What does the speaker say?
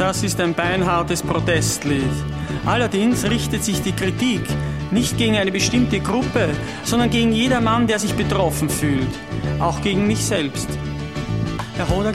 Das ist ein beinhartes Protestlied. Allerdings richtet sich die Kritik nicht gegen eine bestimmte Gruppe, sondern gegen jedermann, der sich betroffen fühlt. Auch gegen mich selbst. Herr Hohner